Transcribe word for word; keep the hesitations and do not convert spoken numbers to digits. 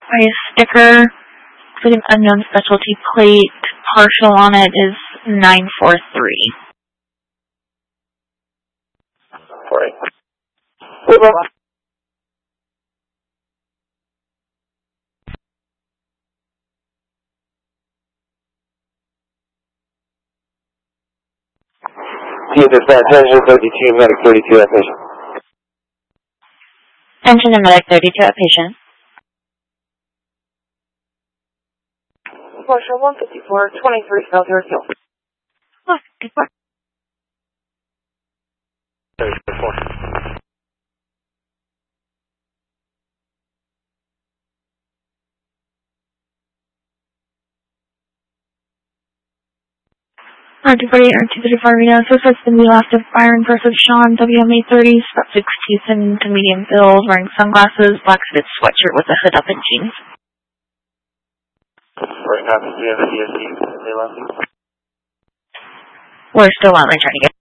by a sticker with an unknown specialty plate. Partial on it is nine four three. Right. See if it's attention thirty-two, medic thirty-two, at patient. Attention to medic thirty-two at patient. Marshal one fifty-four, twenty-three, South Hill. Oh, fifty-four. thirty-four. R two forty-eight, R two thirty-four, Reno. Suspect's been the last of Byron versus Sean, W M A thirty, about six teeth and to medium build, wearing sunglasses, black fitted sweatshirt with a hood up and jeans. Right now, do you have a D S D? We're still on, trying to get